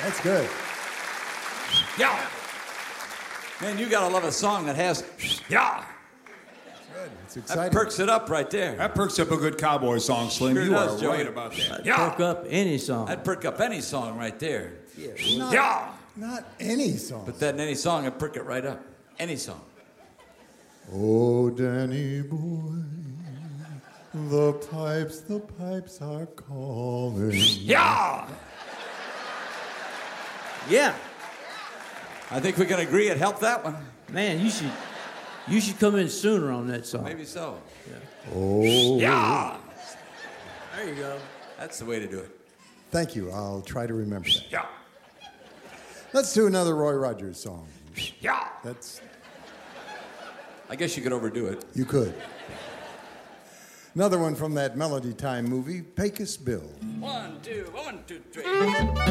That's good. Yeah. Man, you gotta love a song that has yeah. Good. It's That exciting. perks it up right there. That perks up a good cowboy song, Slim. Sure you does, are Joey. right about that. Yeah. Perk up any song. That'd perk up any song right there. Not, Yeah. not any song. But then any song would perk it right up. Any song. Oh, Danny boy, the pipes are calling. Yeah. Yeah. I think we can agree it helped that one. Man, you should come in sooner on that song. Maybe so. Oh. Yeah. There you go. That's the way to do it. Thank you. I'll try to remember that. Yeah. Let's do another Roy Rogers song. Yeah. That's I guess you could overdo it. You could. Another one from that Melody Time movie, Pecos Bill. 1, 2, 1, 2, 3.